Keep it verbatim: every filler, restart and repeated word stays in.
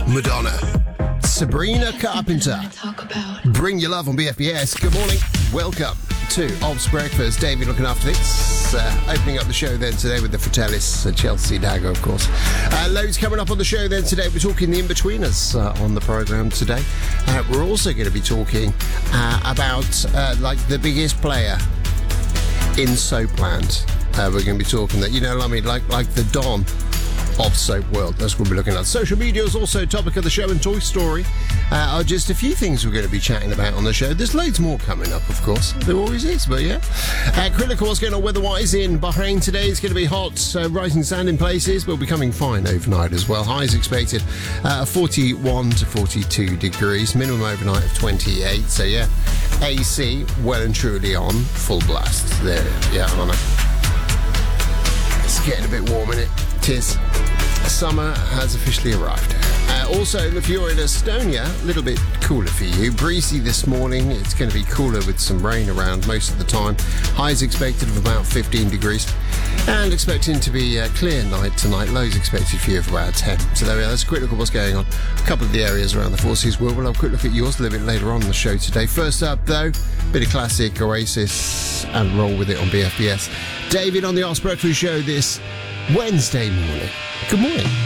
Madonna. Sabrina Carpenter. Bring Your Love on B F B S. Good morning. Welcome to Ob's Breakfast. David looking after things. Uh, opening up the show then today with the Fratellis, uh, Chelsea Dagger, of course. Uh, loads coming up on the show then today. We're talking the In-Betweeners uh, on the programme today. Uh, we're also going to be talking uh, about uh, like the biggest player in Soapland. Uh, we're going to be talking that, you know, I mean, like like the Don of Soap World. That's what we're looking at. Social media is also a topic of the show, and Toy Story uh, are just a few things we're going to be chatting about on the show. There's loads more coming up, of course. There always is, but yeah. Uh, critical what's going on weather-wise in Bahrain today. It's going to be hot, uh, rising sand in places, but becoming fine overnight as well. Highs expected uh, forty-one to forty-two degrees, minimum overnight of twenty-eight. So yeah, A C well and truly on full blast. There, yeah, I know. It's getting a bit warm, isn't it? Tis. Summer has officially arrived. Uh, also, if you're in Estonia, a little bit cooler for you. Breezy this morning. It's going to be cooler with some rain around most of the time. Highs expected of about fifteen degrees. And expecting to be a clear night tonight. Lows expected for you of about ten. So there we are. That's a quick look at what's going on. A couple of the areas around the Four Seas world. We'll have a quick look at yours a little bit later on in the show today. First up, though, bit of classic Oasis and roll with it on B F B S. David on the Ob's Breakfast Show this Wednesday morning. Good morning.